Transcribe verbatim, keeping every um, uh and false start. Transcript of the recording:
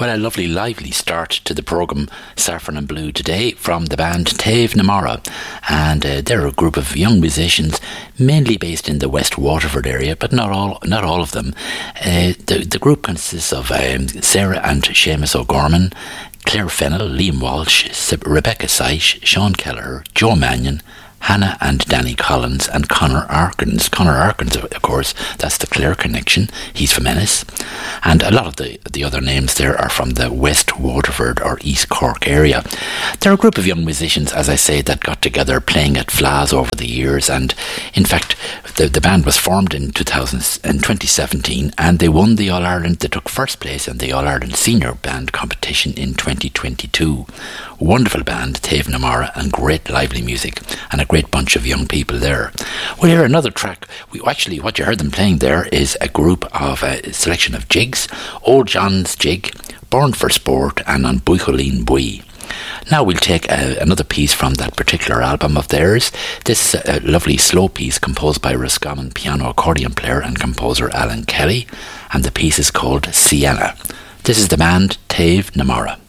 Well, a lovely, lively start to the programme, Saffron and Blue, today from the band Taobh na Mara. And uh, they're a group of young musicians, mainly based in the West Waterford area, but not all not all of them. Uh, the, the group consists of um, Sarah and Seamus O'Gorman, Claire Fennell, Liam Walsh, Rebecca Seish, Sean Kelleher, Joe Mannion, Hannah and Danny Collins, and Conor Arkins. Conor Arkins, of course, that's the Clare connection. He's from Ennis. And a lot of the, the other names there are from the West Waterford or East Cork area. They're a group of young musicians, as I say, that got together playing at Flas over the years. And in fact, the, the band was formed in two thousand, in twenty seventeen, and they won the All-Ireland. They took first place in the All-Ireland Senior Band competition in twenty twenty-two. Wonderful band, Taobh na Mara, and great lively music, and a great bunch of young people there. We'll hear another track. We actually, what you heard them playing there is a group of a selection of jigs. Old John's Jig, Born for Sport, and On Buicholín Bui. Now we'll take uh, another piece from that particular album of theirs. This uh, lovely slow piece composed by Roscommon piano accordion player and composer Alan Kelly, and the piece is called Sienna. This is the band Taobh na Mara.